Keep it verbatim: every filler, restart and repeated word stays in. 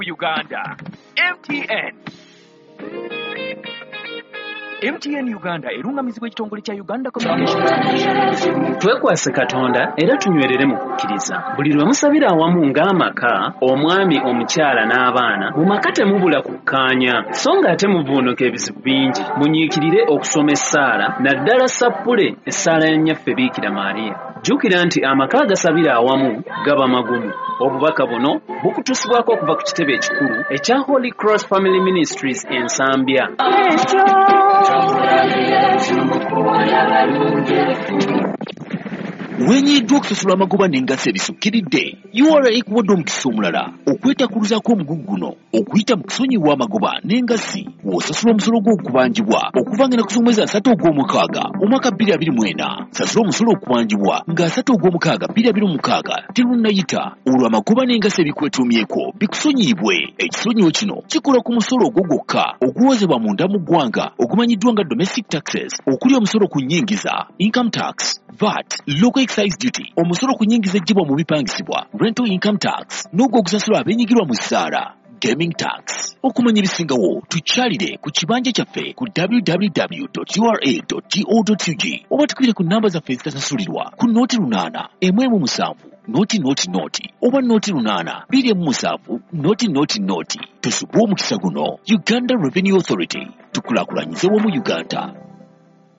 Uganda. M T N. M T N Uganda erungamizibwa ekitongole kya Uganda Communications. Twekwase Katonda era tunywerere mu kukkiriza. Buli lwe musabira awamu ng'amaka, omwami, omukyala n'abaana, mu maka temubula kukkaanya, so ng'ate muvuunuka ebizibu bingi. Munyiikirire okusoma essaala, naddala sappule essaala ya nnyaffe Biikira Maariya. Jjukira nti amaka agasabira awamu gaba magumu. Obubaka buno bukutusibwako okuva ku kitebe ekikulu ekya Holy Cross Family Ministries Ensambya. Wenyiddwa okusasula amagoba n'engassi ebisukkiridde, U R A ekuwadde omukisa omulala okwetakuluzaako omugugu guno okuyita mu kusonyiyibwa amagoba n'engassi w'osasula omusolo gw'okubanjibwa okuva nga ku mwezi asatu ogw'omukaaga omwaka bbiri abiri mu ena. Sasula omusolo okubanjibwa nga asatu ogw'omukaaga bbiri abiri mu mukaaga terunnayita olwo amagoba n'engassi ebikwetuumyeko bikusonyiyibwe. Ekisonyiwo kino kikola ku musolo ogwo gwokka oguwozebwa munda mu ggwanga ogumanyiddwa nga domestic taxes, okuli omusolo ku nnyingiza, income tax, V A T, local excise duty, omusolo ku nnyingiza eggyibwa mu bipangisibwa, rental income tax, n'ogwo ogusasula abenyigirwa mu ssaala, gaming tax. Okumanya ebisingawo tukyalire ku kibanja kyaffe ku w w w dot u r a dot go dot u g oba tukubire ku nnamba zaffe ezitasasulirwa ku nooti lunaana emu emu musanvu nooti nooti nooti oba nooti lunaana bbiri emu musanvu nooti nooti nooti. Tusubwe omukisa guno. Uganda Revenue Authority, tukulaakulanyize wamu Uganda.